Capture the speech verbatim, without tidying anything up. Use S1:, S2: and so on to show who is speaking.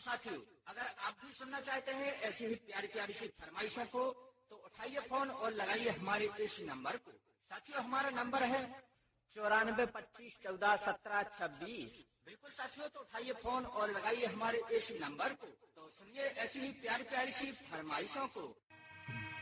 S1: साथियों, अगर आप भी सुनना चाहते हैं ऐसी ही प्यारी प्यारी सी फरमाइशों को, तो उठाइए फोन और लगाइए हमारे इस नंबर को। साथियों, हमारा नंबर है चौरानबे पच्चीस चौदह सत्रह छब्बीस। बिल्कुल साथियों, तो उठाइए फोन और लगाइए हमारे इस नंबर को। तो सुनिए ऐसी ही प्यारी प्यारी सी फरमाइशों को।